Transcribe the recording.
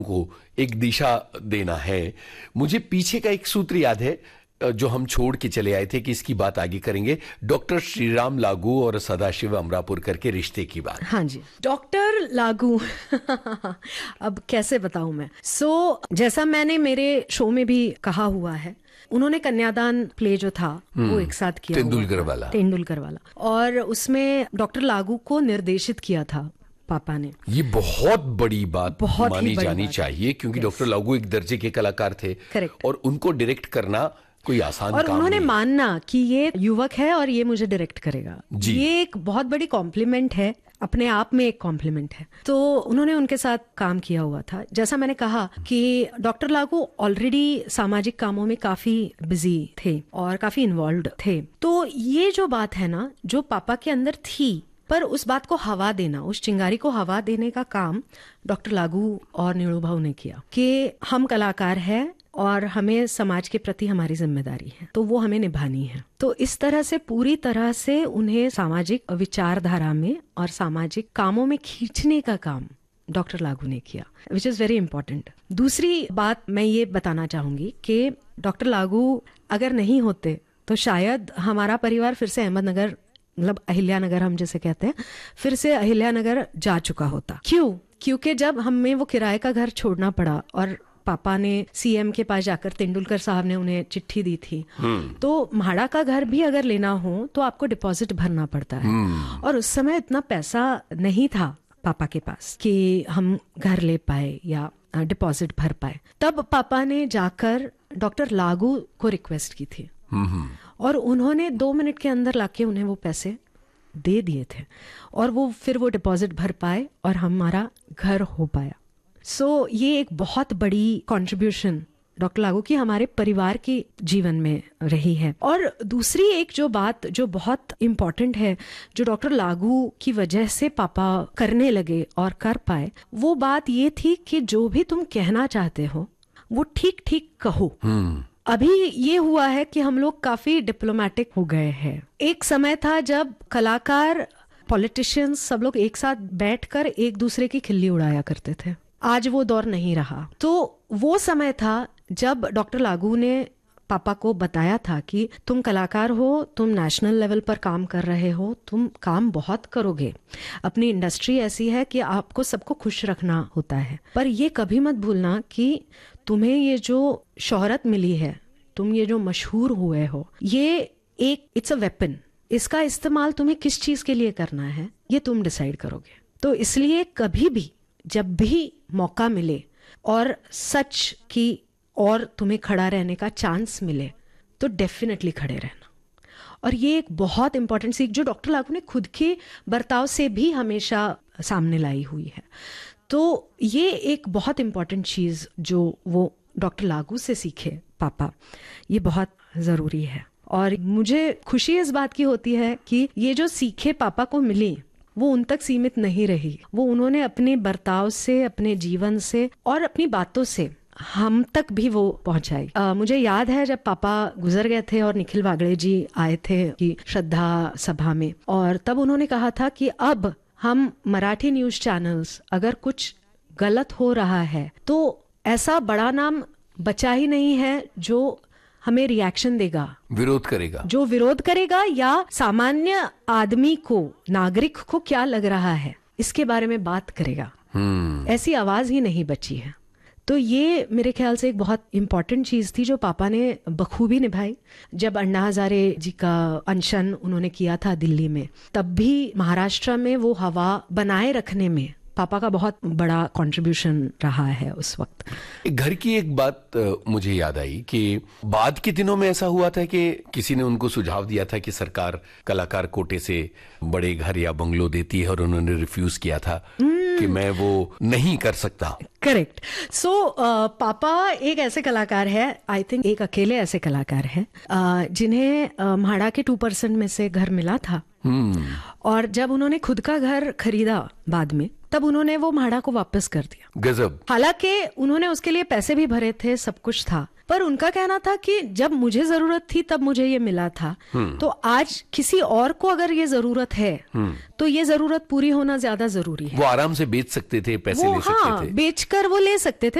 को एक दिशा देना है। मुझे पीछे का एक सूत्र याद है जो हम छोड़ के चले आए थे कि इसकी बात आगे करेंगे, डॉक्टर श्रीराम लागू और सदाशिव अमरापुरकर के रिश्ते की बात। हाँ जी, डॉक्टर लागू अब कैसे बताऊं मैं। जैसा मैंने मेरे शो में भी कहा हुआ है, उन्होंने कन्यादान प्ले जो था वो एक साथ किया, तेंदुलकर वाला, और उसमें डॉक्टर लागू को निर्देशित किया था पापा ने। ये बहुत बड़ी बात मानी जानी चाहिए, क्योंकि डॉक्टर लागू एक दर्जे के कलाकार थे। करेक्ट। और उनको डायरेक्ट करना कोई आसान और काम उन्होंने नहीं। मानना कि ये युवक है और ये मुझे डायरेक्ट करेगा, ये एक बहुत बड़ी कॉम्प्लीमेंट है, अपने आप में एक कॉम्प्लीमेंट है। तो उन्होंने उनके साथ काम किया हुआ था। जैसा मैंने कहा कि डॉक्टर लागू ऑलरेडी सामाजिक कामों में काफी बिजी थे और काफी इन्वॉल्व्ड थे। तो ये जो बात है ना, जो पापा के अंदर थी, पर उस बात को हवा देना, उस चिंगारी को हवा देने का काम डॉक्टर लागू और नीड़ू भाऊ ने किया कि हम कलाकार हैं और हमें समाज के प्रति हमारी जिम्मेदारी है, तो वो हमें निभानी है। तो इस तरह से पूरी तरह से उन्हें सामाजिक विचारधारा में और सामाजिक कामों में खींचने का काम डॉक्टर लागू ने किया, विच इज वेरी इंपॉर्टेंट। दूसरी बात मैं ये बताना चाहूंगी कि डॉक्टर लागू अगर नहीं होते तो शायद हमारा परिवार फिर से अहमदनगर, मतलब अहिल्यानगर हम जैसे कहते हैं, फिर से अहिल्यानगर जा चुका होता। क्योंकि जब हमें वो किराए का घर छोड़ना पड़ा और पापा ने सीएम के पास जाकर, तेंदुलकर साहब ने उन्हें चिट्ठी दी थी, तो म्हाड़ा का घर भी अगर लेना हो तो आपको डिपॉजिट भरना पड़ता है। और उस समय इतना पैसा नहीं था पापा के पास कि हम घर ले पाए या डिपॉजिट भर पाए। तब पापा ने जाकर डॉक्टर लागू को रिक्वेस्ट की थी और उन्होंने 2 मिनट के अंदर लाके उन्हें वो पैसे दे दिए थे और फिर वो डिपॉजिट भर पाए और हमारा घर हो पाया। ये एक बहुत बड़ी कंट्रीब्यूशन डॉक्टर लागू की हमारे परिवार के जीवन में रही है। और दूसरी एक जो बात जो बहुत इम्पोर्टेंट है, जो डॉक्टर लागू की वजह से पापा करने लगे और कर पाए, वो बात ये थी कि जो भी तुम कहना चाहते हो वो ठीक ठीक कहो। अभी ये हुआ है कि हम लोग काफी डिप्लोमेटिक हो गए हैं। एक समय था जब कलाकार, पॉलिटिशियंस, सब लोग एक साथ बैठकर एक दूसरे की खिल्ली उड़ाया करते थे। आज वो दौर नहीं रहा। तो वो समय था जब डॉक्टर लागू ने पापा को बताया था कि तुम कलाकार हो, तुम नेशनल लेवल पर काम कर रहे हो, तुम काम बहुत करोगे, अपनी इंडस्ट्री ऐसी है कि आपको सबको खुश रखना होता है, पर ये कभी मत भूलना कि तुम्हें ये जो शोहरत मिली है, तुम ये जो मशहूर हुए हो, ये एक इट्स अ वेपन। इसका इस्तेमाल तुम्हें किस चीज के लिए करना है ये तुम डिसाइड करोगे। तो इसलिए कभी भी जब भी मौका मिले और सच की और तुम्हें खड़ा रहने का चांस मिले तो डेफिनेटली खड़े रहना। और ये एक बहुत इंपॉर्टेंट सीख जो डॉक्टर लागू ने खुद के बर्ताव से भी हमेशा सामने लाई हुई है। तो ये एक बहुत इंपॉर्टेंट चीज जो वो डॉक्टर लागू से सीखे पापा, ये बहुत जरूरी है। और मुझे खुशी इस बात की होती है कि ये जो सीखे पापा को मिली वो उन तक सीमित नहीं रही, वो उन्होंने अपने बर्ताव से, अपने जीवन से और अपनी बातों से हम तक भी वो पहुंचाई। मुझे याद है जब पापा गुजर गए थे और निखिल वागड़े जी आए थे कि श्रद्धा सभा में, और तब उन्होंने कहा था कि अब हम मराठी न्यूज चैनल्स अगर कुछ गलत हो रहा है तो ऐसा बड़ा नाम बचा ही नहीं है जो हमें रिएक्शन देगा, विरोध करेगा, जो विरोध करेगा या सामान्य आदमी को, नागरिक को क्या लग रहा है इसके बारे में बात करेगा। ऐसी आवाज ही नहीं बची है। तो ये मेरे ख्याल से एक बहुत इंपॉर्टेंट चीज थी जो पापा ने बखूबी निभाई। जब अन्ना हजारे जी का अनशन उन्होंने किया था दिल्ली में, तब भी महाराष्ट्र में वो हवा बनाए रखने में पापा का बहुत बड़ा कंट्रीब्यूशन रहा है उस वक्त। घर की एक बात मुझे याद आई कि बाद के दिनों में ऐसा हुआ था कि किसी ने उनको सुझाव दिया था कि सरकार कलाकार कोटे से बड़े घर या बंगलो देती है और उन्होंने रिफ्यूज किया था कि मैं वो नहीं कर सकता। करेक्ट। पापा एक ऐसे कलाकार है, आई थिंक एक अकेले ऐसे कलाकार है जिन्हें म्हाड़ा के 2% में से घर मिला था। और जब उन्होंने खुद का घर खरीदा बाद में, तब उन्होंने वो म्हाड़ा को वापस कर दिया। गजब। हालांकि उन्होंने उसके लिए पैसे भी भरे थे, सब कुछ था, पर उनका कहना था कि जब मुझे जरूरत थी तब मुझे ये मिला था, तो आज किसी और को अगर ये जरूरत है तो ये जरूरत पूरी होना ज्यादा जरूरी है। वो आराम से बेच सकते थे, पैसे ले सकते थे, बेचकर वो ले सकते थे।